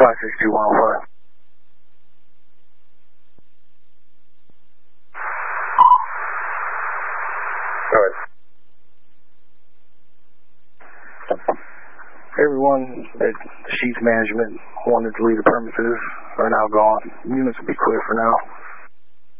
562-105. Go ahead. Everyone at Sheets Management wanted to leave the premises are now gone. Units will be clear for now.